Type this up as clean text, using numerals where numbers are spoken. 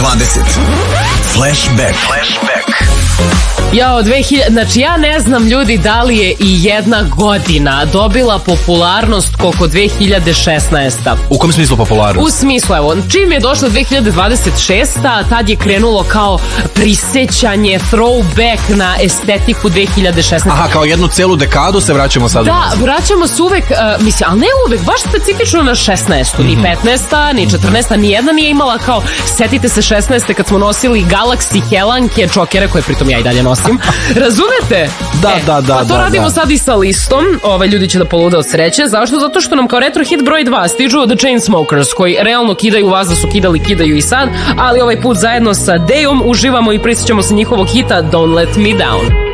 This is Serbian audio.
Flashback. Jao, 2000, znači ja ne znam ljudi da li je i jedna godina dobila popularnost koliko 2016. U kom smislu popularnost? U smislu, evo, čim je došla 2026. tad je krenulo kao prisećanje, throwback na estetiku 2016. Aha, kao jednu celu dekadu se vraćamo sad. Da, vraćamo se uvek, mislim, ali ne uvek, baš specifično na 16. Ni 15. ni 14. ni jedna nije imala kao, setite se 16. kad smo nosili Galaxy Helanke, čokere koje pritom ja i dalje nosim. Razumete? Da. Pa to radimo sad i sa listom. Ljudi će da polude od sreće. Zašto? Zato što nam kao retro hit broj 2 stižu The Chainsmokers, koji realno kidaju vas da su kidaju i sad, ali ovaj put zajedno sa Dejom uživamo i prisjećamo se njihovog hita Don't Let Me Down.